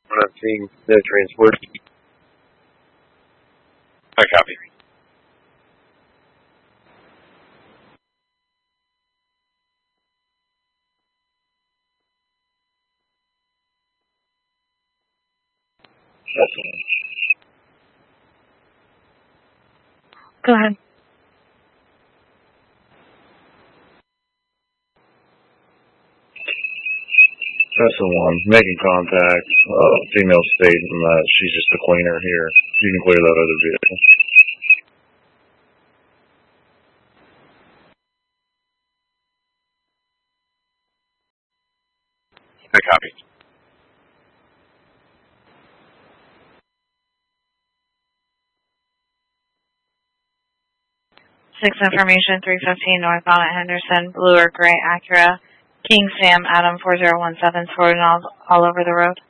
We're not seeing no transport. I copy. Go ahead. That's the one. Making contact. Female stating that she's just a cleaner here. You can clear that other vehicle. I copy. Six information, 315 northbound at Henderson, blue or gray Acura, King Sam, Adam 4017, forwarding all over the road.